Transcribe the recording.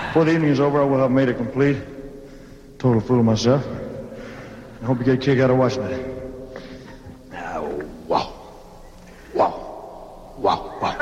Before the evening is over, I will have made it complete. Total fool of myself. I hope you get a kick out of watching it.